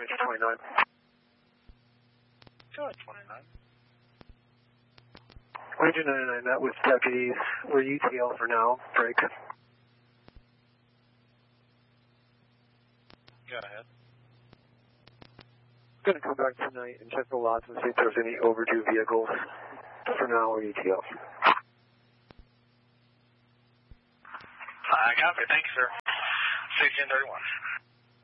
Ranger 29. Go ahead, 29. Ranger 99, met with deputies. We're UTL for now. Break. Go ahead. I'm going to come back tonight and check the lots and see if there's any overdue vehicles. For now, we're UTL. Copy. Thank you, sir. 1631.